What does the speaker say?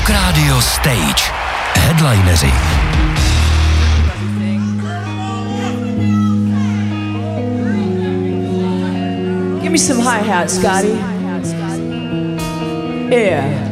Rock Radio Stage. Headlineři. Give me some hi-hats, Scotty. Yeah.